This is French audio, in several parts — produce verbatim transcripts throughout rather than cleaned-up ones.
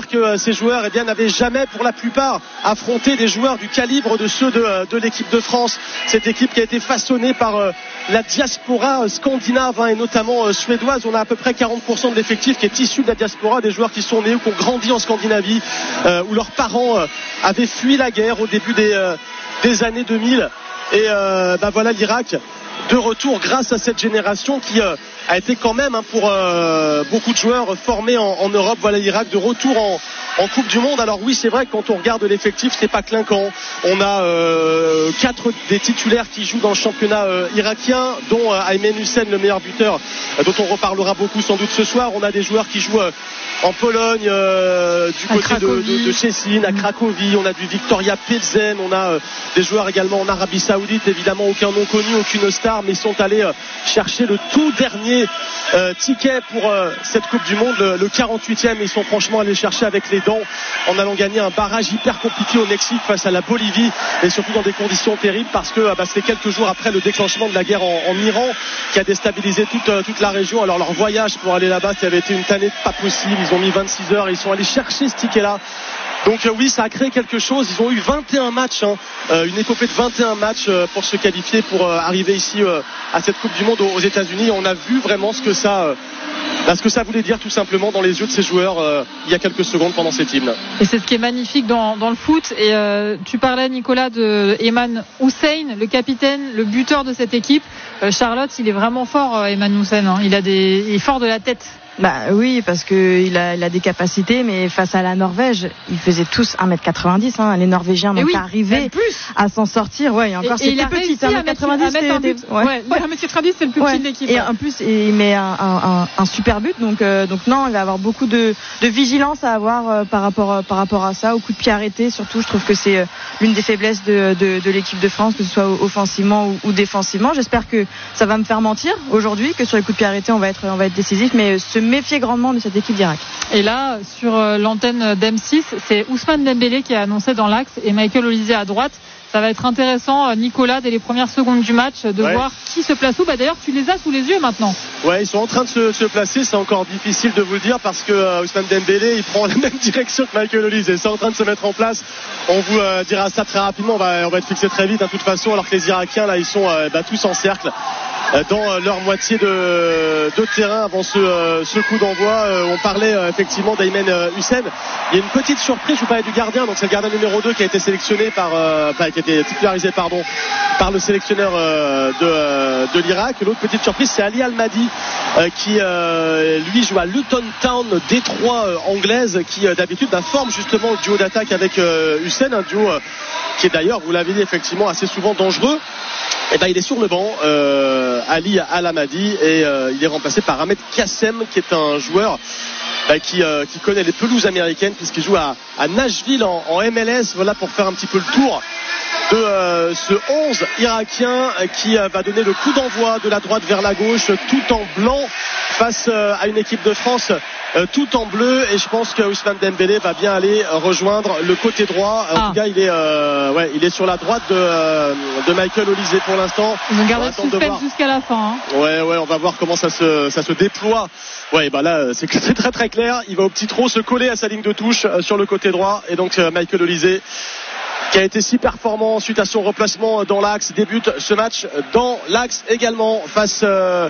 dire que ces joueurs eh bien, n'avaient jamais pour la plupart affronté des joueurs du calibre de ceux de, de l'équipe de France. Cette équipe qui a été façonnée par euh, la diaspora scandinave hein, et notamment euh, suédoise. On a à peu près quarante pour cent de l'effectif qui est issu de la diaspora, des joueurs qui sont nés ou qui ont grandi en Scandinavie, euh, où leurs parents euh, avaient fui la guerre au début des, euh, des années deux mille. Et euh, bah voilà l'Irak de retour grâce à cette génération qui euh, a été quand même hein, pour euh, beaucoup de joueurs formés en, en Europe. Voilà l'Irak de retour en, en Coupe du Monde. Alors oui, c'est vrai que quand on regarde l'effectif, c'est pas clinquant. On a euh, quatre des titulaires qui jouent dans le championnat euh, irakien, dont euh, Aymen Hussein, le meilleur buteur, euh, dont on reparlera beaucoup sans doute ce soir. On a des joueurs qui jouent euh, en Pologne, euh, du à côté de, de, de Szczecin, à Cracovie. On a du Victoria Pilsen. On a euh, des joueurs également en Arabie Saoudite. Évidemment, aucun nom connu, aucune star, mais ils sont allés euh, chercher le tout dernier euh, ticket pour euh, cette Coupe du Monde, le, le quarante-huitième. Ils sont franchement allés chercher avec les dents en allant gagner un barrage hyper compliqué au Mexique face à la Bolivie, et surtout dans des conditions terribles parce que bah, c'était quelques jours après le déclenchement de la guerre en, en Iran qui a déstabilisé toute, euh, toute la région. Alors leur voyage pour aller là-bas qui avait été une tannée pas possible, ils ont mis vingt-six heures et ils sont allés chercher ce ticket-là. Donc euh, oui, ça a créé quelque chose. Ils ont eu vingt et un matchs, hein, euh, une épopée de vingt et un matchs euh, pour se qualifier, pour euh, arriver ici euh, à cette Coupe du Monde aux, aux États-Unis. On a vu vraiment ce que ça, euh, bah, ce que ça voulait dire tout simplement dans les yeux de ces joueurs euh, il y a quelques secondes pendant cet hymne. Et c'est ce qui est magnifique dans, dans le foot. Et euh, tu parlais, Nicolas, de Aymen Hussein, le capitaine, le buteur de cette équipe. Euh, Charlotte, il est vraiment fort, Aymen Hussein. Hein. Il a des, il est fort de la tête. Bah oui, parce que il a, il a des capacités, mais face à la Norvège, ils faisaient tous un mètre quatre-vingt-dix. Hein. Les Norvégiens n'ont oui, pas arrivé à s'en sortir. Ouais, et encore, et, c'était et petit. un mètre quatre-vingt-dix, c'est ouais. ouais, un mètre quatre-vingt-dix, c'est le plus ouais. petit de l'équipe. Et ouais. en plus, il met un, un, un, un super but. Donc, euh, donc non, il va avoir beaucoup de, de vigilance à avoir euh, par rapport, euh, par rapport à ça. Au coup de pied arrêté, surtout, je trouve que c'est euh, l'une des faiblesses de, de, de l'équipe de France, que ce soit offensivement ou, ou défensivement. J'espère que ça va me faire mentir aujourd'hui, que sur les coups de pied arrêtés, on va être, on va être décisif, mais se méfier grandement de cette équipe d'Irak. Et là, sur l'antenne d'M six, c'est Ousmane Dembélé qui est annoncé dans l'axe et Michael Olise à droite. Ça va être intéressant, Nicolas, dès les premières secondes du match, de ouais. voir qui se place où. Bah, d'ailleurs, tu les as sous les yeux maintenant. Ouais, ils sont en train de se, se placer. C'est encore difficile de vous le dire parce que euh, Ousmane Dembélé, il prend la même direction que Michael Olise. C'est en train de se mettre en place. On vous euh, dira ça très rapidement. On va, on va être fixé très vite, de toute façon. Alors que les Irakiens, là, ils sont euh, bah, tous en cercle dans leur moitié de, de terrain avant ce, euh, ce coup d'envoi. Euh, on parlait euh, effectivement d'Aymen Hussein. Il y a une petite surprise, je vous parlais du gardien, donc c'est le gardien numéro deux qui a été sélectionné par, euh, enfin, qui a été titularisé pardon, par le sélectionneur euh, de, euh, de l'Irak. L'autre petite surprise, c'est Ali Al-Madi euh, qui euh, lui joue à Luton Town, Détroit euh, anglaise, qui euh, d'habitude forme justement le duo d'attaque avec euh, Hussein, un duo euh, qui est d'ailleurs, vous l'avez dit, effectivement assez souvent dangereux. Et ben il est sur le banc, euh, Ali Al-Amadi, et euh, il est remplacé par Ahmed Kassem, qui est un joueur bah, qui, euh, qui connaît les pelouses américaines puisqu'il joue à, à Nashville en, en M L S. Voilà pour faire un petit peu le tour de euh, ce onze irakien qui euh, va donner le coup d'envoi de la droite vers la gauche, tout en blanc face euh, à une équipe de France euh, tout en bleu, et je pense que Ousmane Dembélé va bien aller rejoindre le côté droit. En ah. tout cas, il est, euh, ouais, il est sur la droite de, euh, de Michael Olise pour l'instant. Ils vont garder le suspense jusqu'à la fin. Hein. Ouais, ouais, on va voir comment ça se, ça se déploie. Ouais, bah là, c'est, c'est très très clair. Il va au petit trot se coller à sa ligne de touche euh, sur le côté droit, et donc euh, Michael Olise, qui a été si performant suite à son replacement dans l'axe, débute ce match dans l'axe également face euh,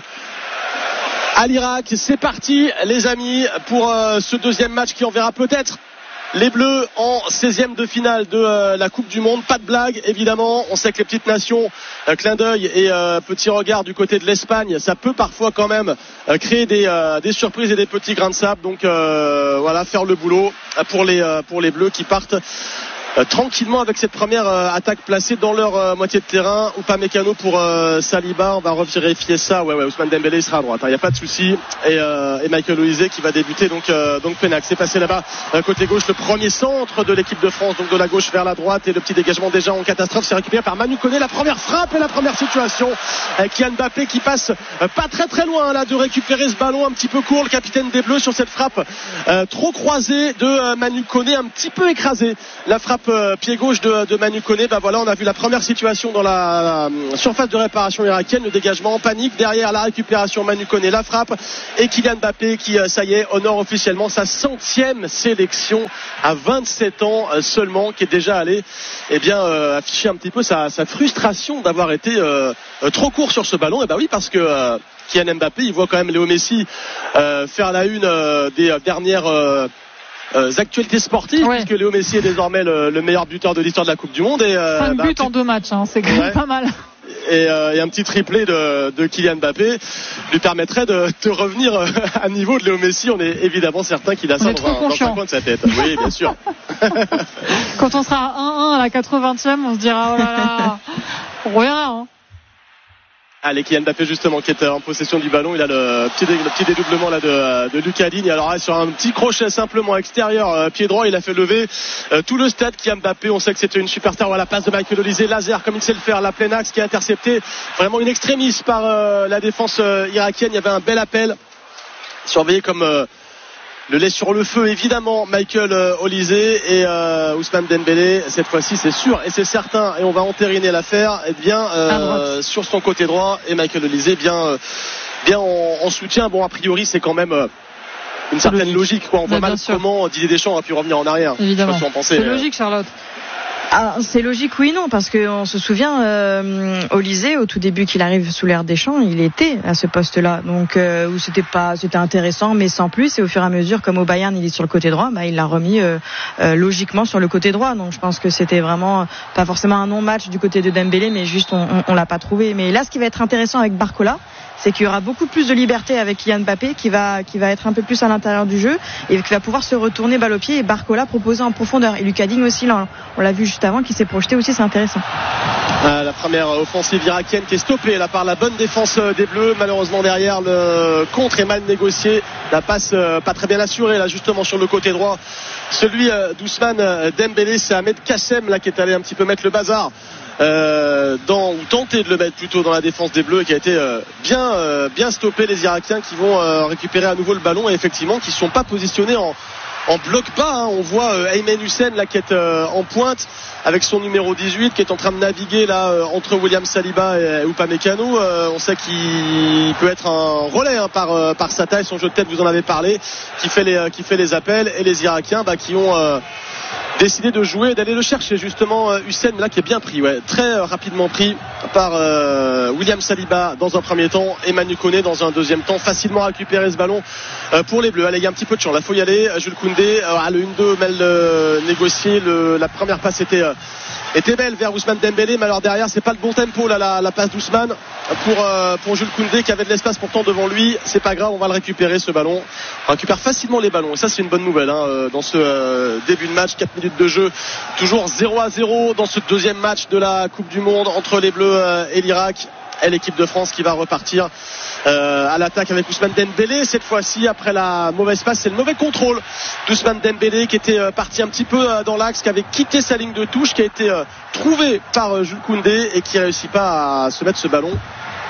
à l'Irak. C'est parti les amis pour euh, ce deuxième match qui enverra peut-être les Bleus en seizième de finale de euh, la Coupe du Monde. Pas de blague évidemment, on sait que les petites nations, euh, clin d'œil et euh, petit regard du côté de l'Espagne, ça peut parfois quand même euh, créer des, euh, des surprises et des petits grains de sable. Donc euh, voilà, faire le boulot pour les, euh, pour les Bleus qui partent Euh, tranquillement avec cette première euh, attaque placée dans leur euh, moitié de terrain. Upamecano pour euh, Saliba, on va revérifier ça. Ouais ouais, Ousmane Dembélé il sera à droite, il hein, n'y a pas de souci. Et, euh, et Michael Olise qui va débuter donc euh, donc Pénac. C'est passé là-bas euh, côté gauche, le premier centre de l'équipe de France, donc de la gauche vers la droite, et le petit dégagement déjà en catastrophe, c'est récupéré par Manu Koné. La première frappe et la première situation avec Kylian Mbappé qui passe euh, pas très très loin là de récupérer ce ballon un petit peu court, le capitaine des Bleus sur cette frappe euh, trop croisée de euh, Manu Koné, un petit peu écrasé. La frappe frappe euh, pied gauche de, de Manu Koné. Bah voilà, on a vu la première situation dans la euh, surface de réparation irakienne, le dégagement en panique, derrière la récupération Manu Koné, la frappe et Kylian Mbappé qui euh, ça y est honore officiellement sa centième sélection à vingt-sept ans euh, seulement, qui est déjà allé eh bien euh, afficher un petit peu sa, sa frustration d'avoir été euh, euh, trop court sur ce ballon. Et bah oui, parce que euh, Kylian Mbappé, il voit quand même Léo Messi euh, faire la une euh, des euh, dernières euh, euh, actualités sportives, ouais. puisque Léo Messi est désormais le, le meilleur buteur de l'histoire de la Coupe du Monde. Et, euh, cinq bah, buts petit... en deux matchs, hein, c'est quand même ouais. pas mal. Et, euh, et un petit triplé de, de Kylian Mbappé lui permettrait de, de revenir à niveau de Léo Messi. On est évidemment certain qu'il a ça dans un, dans un coin de sa tête. Oui, bien sûr. Quand on sera à un un à la quatre-vingtième, on se dira oh là là, on verra. Hein. Allez, Kylian Mbappé justement qui est en possession du ballon, il a le petit, le petit dédoublement là de, de Lucas Digne. Alors là, sur un petit crochet simplement extérieur, euh, pied droit, il a fait lever euh, tout le stade. Kylian Mbappé, on sait que c'était une superstar. Voilà, la passe de Michael Olise, laser comme il sait le faire, la pleine axe qui est interceptée vraiment une extrémiste par euh, la défense euh, irakienne. Il y avait un bel appel surveillé comme euh, le lait sur le feu, évidemment, Michael euh, Olise et euh, Ousmane Dembélé. Cette fois-ci, c'est sûr et c'est certain, et on va entériner l'affaire. Et bien euh, sur son côté droit, et Michael Olise bien, euh, bien en, en soutien. Bon, a priori, c'est quand même euh, une certaine logique. logique quoi. On voit mal comment Didier Deschamps a pu revenir en arrière. Évidemment. Je sais pas si on pensait, c'est logique, Charlotte. Ah, c'est logique, oui, non, parce qu'on se souvient, euh, Olise, au tout début qu'il arrive sous l'ère Deschamps, il était à ce poste-là, donc euh, où c'était pas, c'était intéressant, mais sans plus. Et au fur et à mesure, comme au Bayern, il est sur le côté droit, bah il l'a remis euh, euh, logiquement sur le côté droit. Donc je pense que c'était vraiment pas forcément un non-match du côté de Dembélé, mais juste on, on, on l'a pas trouvé. Mais là, ce qui va être intéressant avec Barcola, c'est qu'il y aura beaucoup plus de liberté avec Kylian Mbappé qui va, qui va être un peu plus à l'intérieur du jeu et qui va pouvoir se retourner balle au pied, et Barcola proposer en profondeur. Et Lucas Digne aussi, là, on l'a vu juste avant, qui s'est projeté aussi, c'est intéressant. Ah, la première offensive irakienne qui est stoppée là par la bonne défense des Bleus. Malheureusement derrière, le contre est mal négocié. La passe euh, pas très bien assurée là justement sur le côté droit. Celui euh, d'Ousmane Dembélé, c'est Ahmed Kassem là qui est allé un petit peu mettre le bazar. Euh, dans, ou tenter de le mettre plutôt dans la défense des Bleus, qui a été euh, bien, euh, bien stoppé. Les Irakiens qui vont euh, récupérer à nouveau le ballon et effectivement qui ne sont pas positionnés en, en bloc bas. Hein. On voit euh, Aymen Hussein là qui est euh, en pointe avec son numéro dix-huit qui est en train de naviguer là euh, entre William Saliba et, et Upamecano. Euh, on sait qu'il peut être un relais hein, par, euh, par sa taille, son jeu de tête, vous en avez parlé, qui fait les, euh, qui fait les appels, et les Irakiens bah, qui ont euh, décidé de jouer et d'aller le chercher justement. euh, Hussein là qui est bien pris, ouais, très euh, rapidement pris par euh, William Saliba dans un premier temps et Manu Koné dans un deuxième temps. Facilement récupérer ce ballon euh, pour les Bleus. Allez, il y a un petit peu de champ, là faut y aller. Jules Koundé, euh, le un deux mal euh, négocié. Le, la première passe était euh, était belle vers Ousmane Dembélé, mais alors derrière c'est pas le bon tempo là, la, la passe d'Ousmane pour, euh, pour Jules Koundé qui avait de l'espace pourtant devant lui. C'est pas grave, on va le récupérer ce ballon. On récupère facilement les ballons et ça c'est une bonne nouvelle hein, dans ce euh, début de match. Quatre minutes de jeu, toujours zéro à zéro dans ce deuxième match de la Coupe du Monde entre les Bleus euh, et l'Irak. Et l'équipe de France qui va repartir euh, à l'attaque avec Ousmane Dembélé. Cette fois-ci, après la mauvaise passe, c'est le mauvais contrôle d'Ousmane Dembélé qui était euh, parti un petit peu euh, dans l'axe, qui avait quitté sa ligne de touche, qui a été euh, trouvé par euh, Jules Koundé et qui ne réussit pas à se mettre ce ballon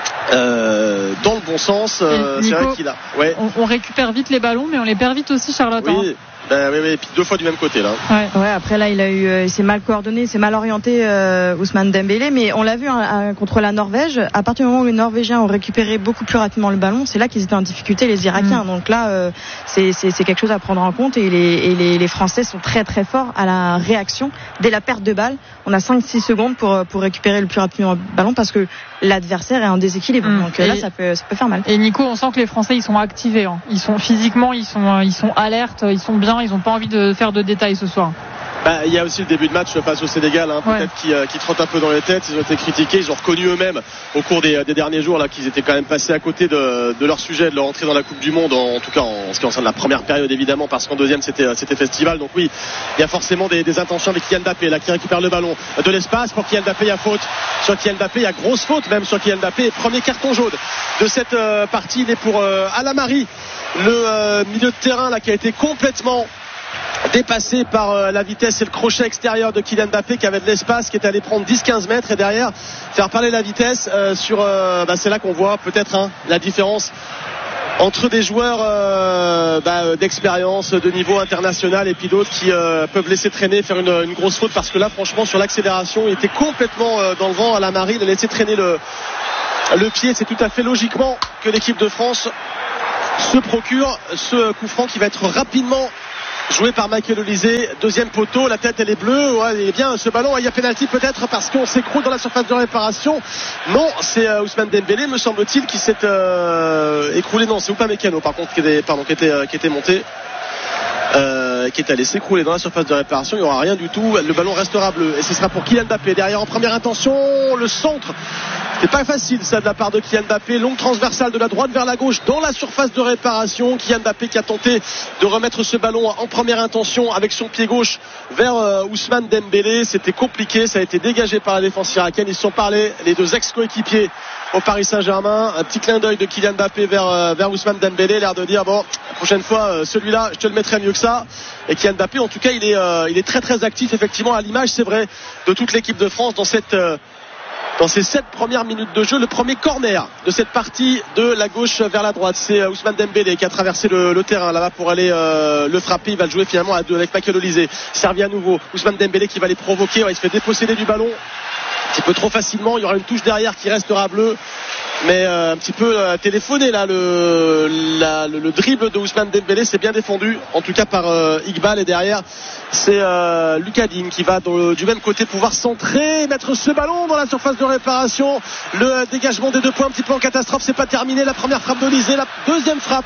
Euh, dans le bon sens. Euh, Nico, c'est vrai qu'il a. Ouais. On, on récupère vite les ballons, mais on les perd vite aussi, Charlotte. Oui. Hein. Ben oui, oui, et puis deux fois du même côté là. Ouais, ouais après là il a eu, euh, il s'est mal coordonné, il s'est mal orienté euh, Ousmane Dembélé, mais on l'a vu hein, à, contre la Norvège. À partir du moment où les Norvégiens ont récupéré beaucoup plus rapidement le ballon, c'est là qu'ils étaient en difficulté, les Irakiens. Mmh. Donc là, euh, c'est, c'est, c'est quelque chose à prendre en compte et les, et les, les Français sont très très forts à la réaction dès la perte de balle. On a cinq six secondes pour pour récupérer le plus rapidement le ballon parce que l'adversaire est en déséquilibre. Mmh. Donc et là, ça peut ça peut faire mal. Et Nico, on sent que les Français ils sont activés. Hein. Ils sont physiquement, ils sont ils sont alertes, ils sont bien, ils n'ont pas envie de faire de détails ce soir. Bah, il y a aussi le début de match face au Sénégal, hein, peut-être ouais. qui, euh, qui trotte un peu dans les têtes. Ils ont été critiqués, ils ont reconnu eux-mêmes au cours des, des derniers jours là qu'ils étaient quand même passés à côté de, de leur sujet, de leur entrée dans la Coupe du Monde, en, en tout cas en, en ce qui concerne la première période évidemment, parce qu'en deuxième c'était, c'était festival. Donc oui, il y a forcément des, des intentions avec Kylian Mbappé là qui récupère le ballon de l'espace pour Kylian Mbappé. Il y a faute sur Kylian Mbappé, il y a grosse faute même sur Kylian Mbappé. Premier carton jaune de cette euh, partie, il est pour euh, Alamari, le euh, milieu de terrain là qui a été complètement dépassé par euh, la vitesse et le crochet extérieur de Kylian Mbappé qui avait de l'espace, qui est allé prendre dix quinze mètres et derrière faire parler la vitesse euh, sur euh, bah, c'est là qu'on voit peut-être hein, la différence entre des joueurs euh, bah, d'expérience, de niveau international, et puis d'autres qui euh, peuvent laisser traîner, faire une, une grosse faute, parce que là franchement sur l'accélération il était complètement euh, dans le vent à la Marie, il a laissé traîner le, le pied. C'est tout à fait logiquement que l'équipe de France se procure ce coup franc qui va être rapidement joué par Michael Olise. Deuxième poteau, la tête elle est bleue, ouais, il est bien ce ballon, il y a pénalty peut-être parce qu'on s'écroule dans la surface de réparation. Non, c'est euh, Ousmane Dembélé me semble-t-il qui s'est euh, écroulé. Non, c'est Upamecano par contre qui était, pardon, qui était, euh, qui était monté euh, qui est allé s'écrouler dans la surface de réparation. Il n'y aura rien du tout, le ballon restera bleu et ce sera pour Kylian Mbappé derrière en première intention. Le centre, c'est pas facile ça de la part de Kylian Mbappé, longue transversale de la droite vers la gauche dans la surface de réparation. Kylian Mbappé qui a tenté de remettre ce ballon en première intention avec son pied gauche vers euh, Ousmane Dembélé. C'était compliqué, ça a été dégagé par la défense irakienne. Ils se sont parlé, les deux ex-coéquipiers au Paris Saint-Germain. Un petit clin d'œil de Kylian Mbappé vers, euh, vers Ousmane Dembélé, l'air de dire bon, la prochaine fois euh, celui-là je te le mettrai mieux que ça. Et Kylian Mbappé en tout cas il est, euh, il est très très actif effectivement, à l'image c'est vrai de toute l'équipe de France dans cette euh, dans ces sept premières minutes de jeu. Le premier corner de cette partie de la gauche vers la droite, c'est Ousmane Dembélé qui a traversé le, le terrain là-bas pour aller euh, le frapper. Il va le jouer finalement à deux avec Michael Olise. Servi à nouveau, Ousmane Dembélé qui va les provoquer, ouais, il se fait déposséder du ballon un petit peu trop facilement. Il y aura une touche derrière qui restera bleue, mais euh, un petit peu euh, téléphoné là le, la, le, le dribble de Ousmane Dembélé. C'est bien défendu en tout cas par euh, Iqbal, et derrière c'est euh, Lucas Digne qui va dans, du même côté pouvoir centrer, mettre ce ballon dans la surface de réparation. Le dégagement des deux points un petit peu en catastrophe, c'est pas terminé. La première frappe d'Olise, la deuxième frappe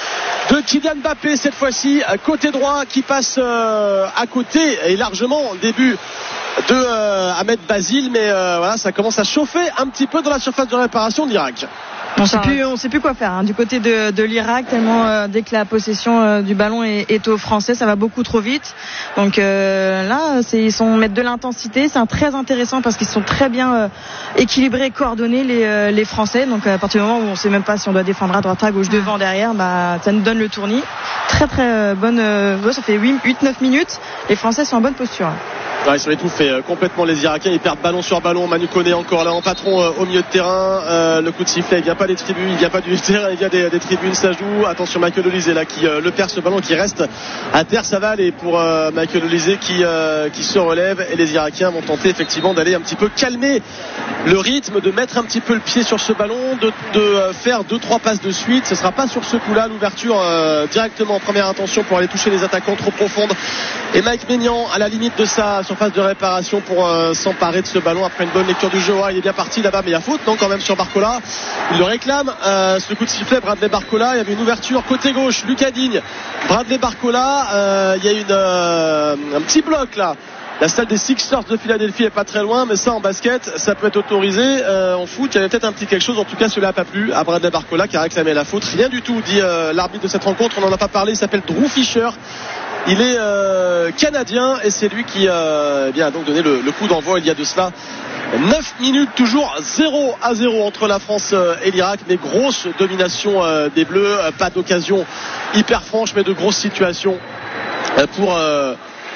de Kylian Mbappé cette fois-ci côté droit qui passe euh, à côté et largement début de euh, Ahmed Basile, mais euh, voilà, ça commence à chauffer un petit peu dans la surface de réparation d'Irak. On ne sait plus, on sait plus quoi faire hein, du côté de, de l'Irak, tellement euh, dès que la possession euh, du ballon est, est aux Français, ça va beaucoup trop vite. Donc euh, là, c'est, ils sont mettre de l'intensité, c'est un, très intéressant parce qu'ils sont très bien euh, équilibrés, coordonnés les, euh, les Français. Donc à partir du moment où on ne sait même pas si on doit défendre à droite, à gauche, devant, derrière, bah ça nous donne le tournis. Très très euh, bonne. Euh, ça fait huit neuf minutes. Les Français sont en bonne posture. Ouais, ils sont étouffés euh, complètement les Irakiens, ils perdent ballon sur ballon. Manu Koné encore là en patron euh, au milieu de terrain. Euh, le coup de sifflet, il vient pas des tribunes, il vient pas du terrain, il vient des, des tribunes, ça joue. Attention Michael Olise là qui euh, le perd ce ballon, qui reste à terre. Ça va aller pour euh, Michael Olise qui, euh, qui se relève, et les Irakiens vont tenter effectivement d'aller un petit peu calmer le rythme, de mettre un petit peu le pied sur ce ballon, de, de euh, faire deux trois passes de suite. Ce sera pas sur ce coup là l'ouverture euh, directement en première intention pour aller toucher les attaquants trop profondes. Et Mike Maignan à la limite de sa surface de réparation pour euh, s'emparer de ce ballon après une bonne lecture du jeu. Ouais, il est bien parti là-bas, mais il y a faute non quand même sur Barcola. Il le réclame, euh, ce coup de sifflet. Bradley Barcola, il y avait une ouverture côté gauche, Lucas Digne, Bradley Barcola, euh, il y a une, euh, un petit bloc là. La salle des Sixers de Philadelphie est pas très loin, mais ça en basket ça peut être autorisé. Euh, en foot il y avait peut-être un petit quelque chose. En tout cas cela n'a pas plu à Bradley Barcola qui a réclamé la faute. Rien du tout, dit euh, l'arbitre de cette rencontre. On n'en a pas parlé, il s'appelle Drew Fisher. Il est euh, canadien et c'est lui qui euh, eh bien, a donc donné le, le coup d'envoi il y a de cela neuf minutes, toujours zéro à zéro entre la France et l'Irak, mais grosse domination euh, des Bleus. Pas d'occasion hyper franche, mais de grosses situations euh, pour euh,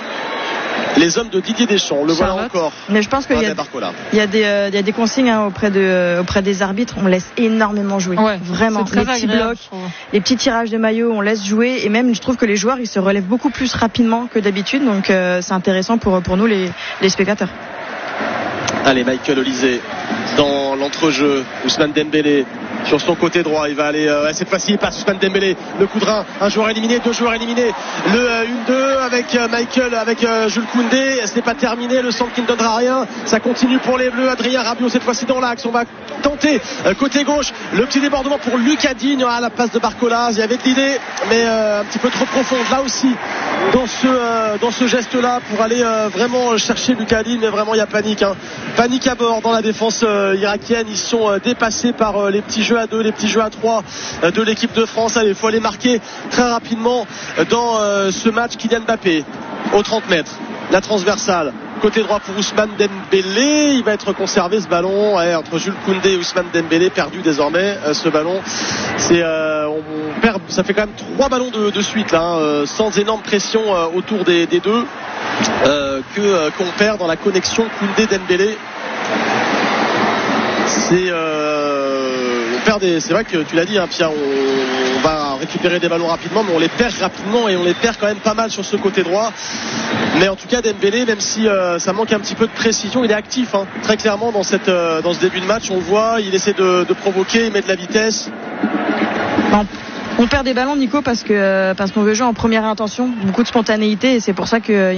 les hommes de Didier Deschamps. Le voilà encore. Mais je pense qu'il y a, il y a des, euh, il y a des consignes hein, auprès, de, euh, auprès des arbitres. On laisse énormément jouer. Ouais, vraiment. Les petits blocs, les petits tirages de maillot, on laisse jouer. Et même, je trouve que les joueurs, ils se relèvent beaucoup plus rapidement que d'habitude. Donc, euh, c'est intéressant pour, pour nous, les, les spectateurs. Allez, Michael Olise dans l'entrejeu. Ousmane Dembélé sur son côté droit, il va aller euh, cette fois-ci il passe Ousmane Dembélé, le coup de rein, un joueur éliminé, deux joueurs éliminés, le euh, un deux avec euh, Michael, avec euh, Jules Koundé. Ce n'est pas terminé, le centre qui ne donnera rien, ça continue pour les Bleus. Adrien Rabiot cette fois-ci dans l'axe, on va tenter euh, côté gauche, le petit débordement pour Lucas Digne à la passe de Barcola. Il y avait de l'idée, mais euh, un petit peu trop profonde là aussi dans ce, euh, dans ce geste là pour aller euh, vraiment chercher Lucas Digne. Mais vraiment il y a panique hein. Panique à bord dans la défense euh, irakienne. Ils sont euh, dépassés par euh, les petits jeux à deux, les petits jeux à trois euh, de l'équipe de France. Allez, il faut aller marquer très rapidement dans euh, ce match. Kylian Mbappé aux trente mètres, la transversale côté droit pour Ousmane Dembélé. Il va être conservé ce ballon ouais, entre Jules Koundé et Ousmane Dembélé, perdu désormais euh, ce ballon. C'est, euh, on perd, ça fait quand même trois ballons de, de suite là, hein, euh, sans énorme pression euh, autour des, des deux euh, que, euh, qu'on perd dans la connexion Koundé-Dembélé. C'est euh, on perd des, c'est vrai que tu l'as dit, hein, Pierre, on, on va récupérer des ballons rapidement, mais on les perd rapidement et on les perd quand même pas mal sur ce côté droit. Mais en tout cas, Dembélé, même si euh, ça manque un petit peu de précision, il est actif, hein, très clairement dans cette, euh, dans ce début de match. On le voit, il essaie de, de provoquer, il met de la vitesse. Non. On perd des ballons, Nico, parce que parce qu'on veut jouer en première intention, beaucoup de spontanéité, et c'est pour ça que